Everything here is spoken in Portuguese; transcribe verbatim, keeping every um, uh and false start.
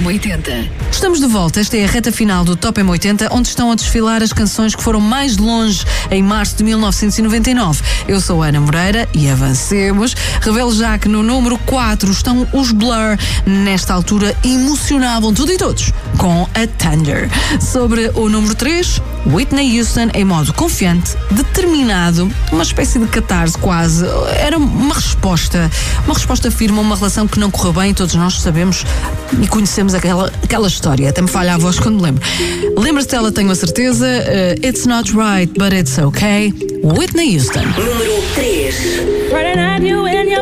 M oitenta. Estamos de volta, esta é a reta final do Top M oitenta, onde estão a desfilar as canções que foram mais longe em março de mil novecentos e noventa e nove. Eu sou a Ana Moreira e avancemos. Revelo já que no número quatro estão os Blur. Nesta altura emocionavam tudo e todos com a Thunder. Sobre o número três, Whitney Houston em modo confiante, determinado, uma espécie de catarse quase. Era uma resposta, uma resposta firme a uma relação que não correu bem, todos nós sabemos e conhecemos aquela, aquela história. Até me falha a voz quando me lembro. Lembra-se dela, tenho a certeza. Uh, It's Not Right, But It's Okay. Whitney Houston. Número três.